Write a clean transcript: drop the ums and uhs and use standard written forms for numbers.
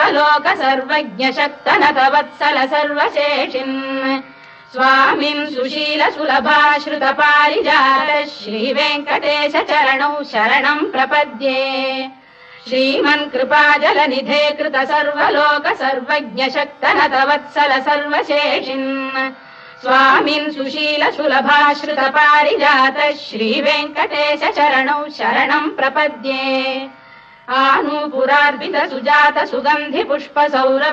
सर्वलोक सर्वज्ञ शक्तनत वत्सल सर्वशेषिन् स्वामिन् सुशील सुलभाश्रुत पारिजात श्रीवेङ्कटेश चरणौ शरणम् प्रपद्ये श्रीमन् कृपाजलनिधे कृत सर्वलोक सर्वज्ञ शक्तनत वत्सल सर्वशेषिन् स्वामिन् सुशील सुलभाश्रुत पारिजात श्रीवेङ्कटेश चरणौ शरणम् प्रपद्ये आनूपुरार्पित सुजात सुगन्धि पुष्प सौरभ